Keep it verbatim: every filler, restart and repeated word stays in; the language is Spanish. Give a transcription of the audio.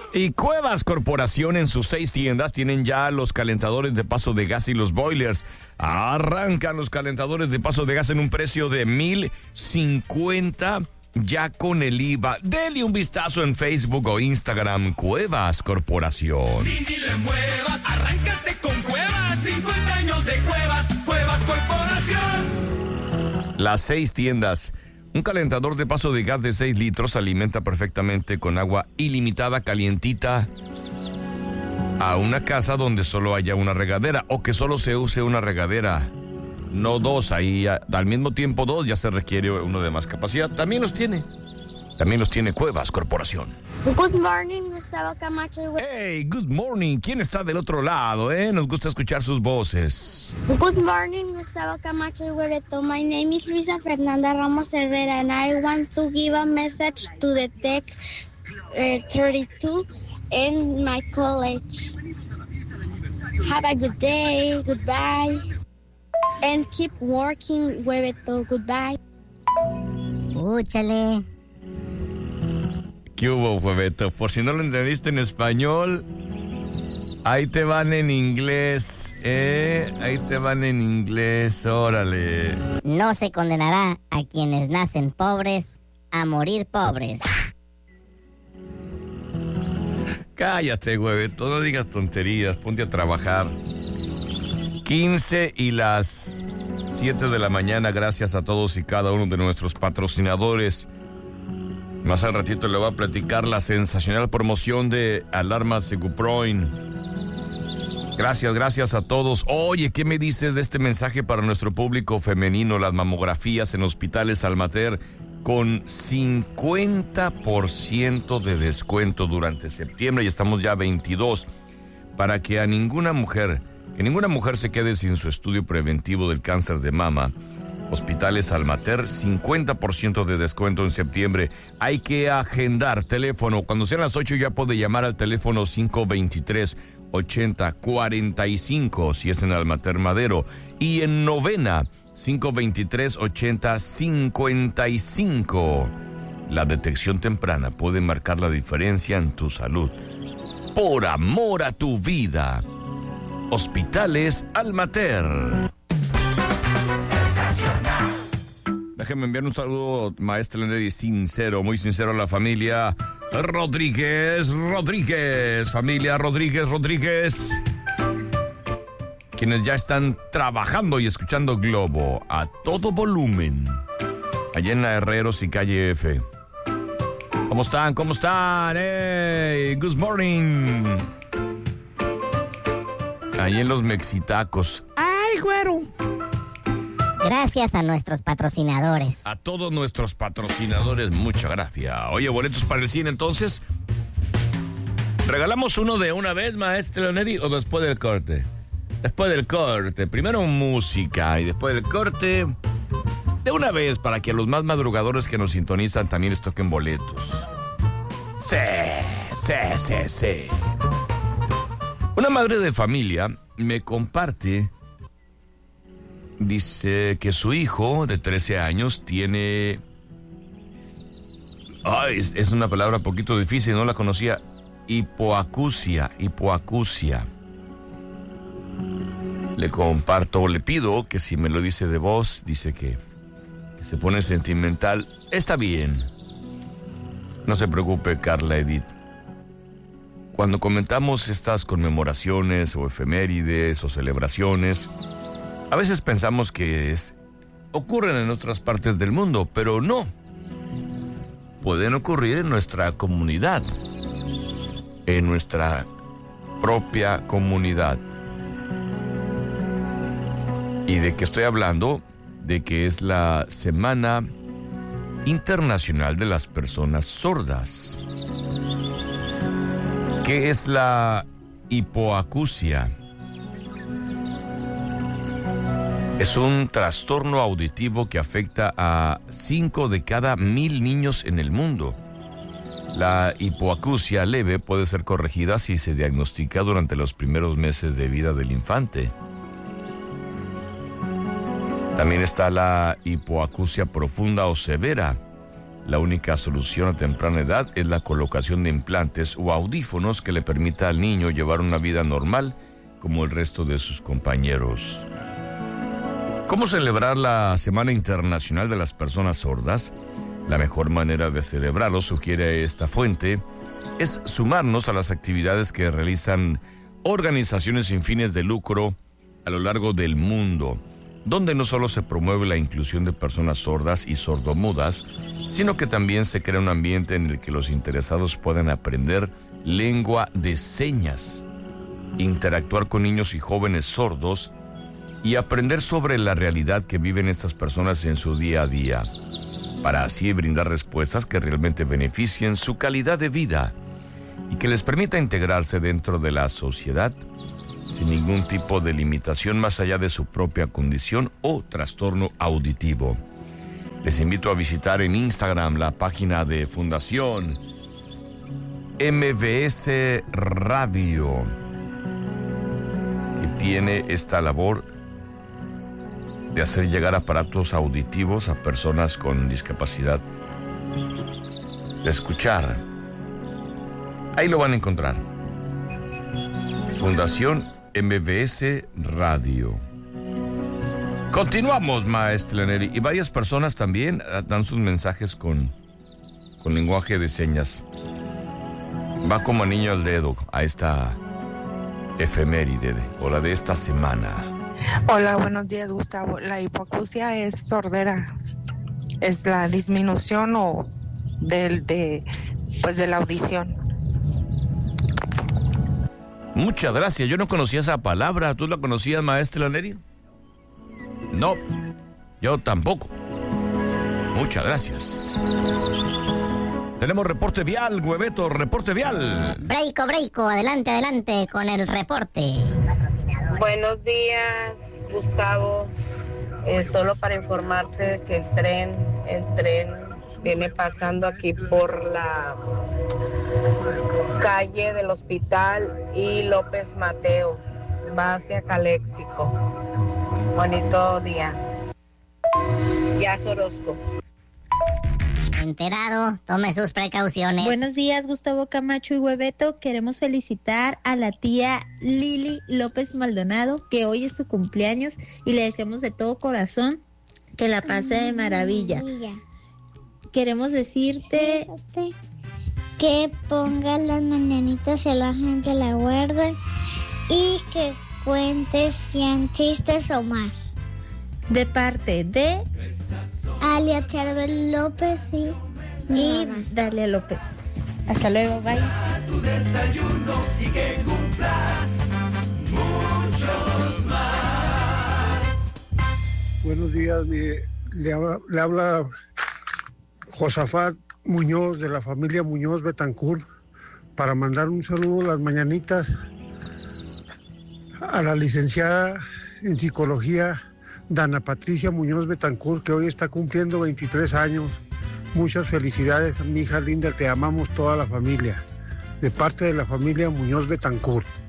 Y Cuevas Corporación en sus seis tiendas tienen ya los calentadores de paso de gas y los boilers. Arrancan los calentadores de paso de gas en un precio de mil cincuenta ya con el I V A. Dele un vistazo en Facebook o Instagram, Cuevas Corporación. Ni, ni le muevas, arráncate con Cuevas, cincuenta años de Cuevas, Cuevas Corporación. Las seis tiendas. Un calentador de paso de gas de seis litros se alimenta perfectamente con agua ilimitada, calientita, a una casa donde solo haya una regadera o que solo se use una regadera, no dos. Ahí al mismo tiempo dos, ya se requiere uno de más capacidad. También los tiene. También los tiene Cuevas Corporación. Good morning, Gustavo Camacho. Hey, good morning. ¿Quién está del otro lado, eh? Nos gusta escuchar sus voces. Good morning, Gustavo Camacho y Hueveto. My name is Luisa Fernanda Ramos Herrera, and I want to give a message to the Tech uh, thirty-two in my college. Have a good day. Goodbye. And keep working, Hueveto. Goodbye. Úchale. ¿Qué hubo, Hueveto? Por si no lo entendiste en español, ahí te van en inglés, ¿eh? Ahí te van en inglés, órale. No se condenará a quienes nacen pobres a morir pobres. Cállate, Hueveto, no digas tonterías, ponte a trabajar. quince y las siete de la mañana, gracias a todos y cada uno de nuestros patrocinadores. Más al ratito le voy a platicar la sensacional promoción de alarmas Seguproin. Gracias, gracias a todos. Oye, ¿qué me dices de este mensaje para nuestro público femenino? Las mamografías en hospitales Almater con cincuenta por ciento de descuento durante septiembre y estamos ya veintidós. Para que a ninguna mujer, que ninguna mujer se quede sin su estudio preventivo del cáncer de mama. Hospitales Almater, cincuenta por ciento de descuento en septiembre. Hay que agendar teléfono. Cuando sean las ocho ya puede llamar al teléfono cinco veintitrés, ochenta cuarenta y cinco si es en Almater Madero. Y en Novena, cinco veintitrés, ochenta cincuenta y cinco. La detección temprana puede marcar la diferencia en tu salud. Por amor a tu vida. Hospitales Almater. Déjenme enviar un saludo, maestra Lenny, sincero, muy sincero a la familia Rodríguez, Rodríguez, familia Rodríguez, Rodríguez, quienes ya están trabajando y escuchando Globo a todo volumen, allá en la Herreros y Calle F. ¿Cómo están? ¿Cómo están? Hey, good morning. Allí en los Mexitacos. ¡Ay, güero! Gracias a nuestros patrocinadores. A todos nuestros patrocinadores, muchas gracias. Oye, boletos para el cine, entonces. ¿Regalamos uno de una vez, maestro Leoneri, o después del corte? Después del corte. Primero música y después del corte, de una vez, para que a los más madrugadores que nos sintonizan también les toquen boletos. Sí, sí, sí, sí. Una madre de familia me comparte. Dice que su hijo de trece años tiene... Ay, es, es una palabra un poquito difícil, no la conocía. Hipoacusia, hipoacusia. Le comparto, le pido que si me lo dice de voz, dice que, que se pone sentimental. Está bien. No se preocupe, Carla Edith. Cuando comentamos estas conmemoraciones o efemérides o celebraciones... A veces pensamos que es, ocurren en otras partes del mundo, pero no. Pueden ocurrir en nuestra comunidad, en nuestra propia comunidad. ¿Y de qué estoy hablando? De que es la Semana Internacional de las Personas Sordas. ¿Qué es la hipoacusia? Es un trastorno auditivo que afecta a cinco de cada mil niños en el mundo. La hipoacusia leve puede ser corregida si se diagnostica durante los primeros meses de vida del infante. También está la hipoacusia profunda o severa. La única solución a temprana edad es la colocación de implantes o audífonos que le permita al niño llevar una vida normal como el resto de sus compañeros. ¿Cómo celebrar la Semana Internacional de las Personas Sordas? La mejor manera de celebrarlo, sugiere esta fuente, es sumarnos a las actividades que realizan organizaciones sin fines de lucro a lo largo del mundo, donde no solo se promueve la inclusión de personas sordas y sordomudas, sino que también se crea un ambiente en el que los interesados puedan aprender lengua de señas, interactuar con niños y jóvenes sordos y aprender sobre la realidad que viven estas personas en su día a día, para así brindar respuestas que realmente beneficien su calidad de vida y que les permita integrarse dentro de la sociedad sin ningún tipo de limitación más allá de su propia condición o trastorno auditivo. Les invito a visitar en Instagram la página de Fundación M V S Radio, que tiene esta labor de hacer llegar aparatos auditivos a personas con discapacidad de escuchar. Ahí lo van a encontrar. Fundación M V S Radio. Continuamos, maestra Neri. Y varias personas también dan sus mensajes con, con lenguaje de señas. Va como niño al dedo a esta efeméride o la de esta semana. Hola, buenos días, Gustavo. La hipoacusia es sordera. Es la disminución o del de pues de la audición. Muchas gracias. Yo no conocía esa palabra. ¿Tú la conocías, maestra Neri? No, yo tampoco. Muchas gracias. Tenemos reporte vial, Hueveto, reporte vial. Breico, Breico, adelante, adelante con el reporte. Buenos días, Gustavo. Eh, solo para informarte que el tren, el tren viene pasando aquí por la calle del Hospital y López Mateos. Va hacia Caléxico. Bonito día. Ya Orozco. Enterado, tome sus precauciones. Buenos días, Gustavo Camacho y Hueveto. Queremos felicitar a la tía Lili López Maldonado, que hoy es su cumpleaños, y le deseamos de todo corazón que la pase de maravilla. Queremos decirte que ponga las mañanitas y la gente la guarda y que cuentes cien chistes o más. De parte de Alia Charbel López y, y Dalia López. Hasta luego, bye. Tu desayuno y que cumplas muchos más. Buenos días, mi, le, habla, le habla Josafat Muñoz de la familia Muñoz Betancourt para mandar un saludo a las mañanitas a la licenciada en psicología Dana Patricia Muñoz Betancourt, que hoy está cumpliendo veintitrés años. Muchas felicidades, mi hija linda, te amamos toda la familia, de parte de la familia Muñoz Betancourt.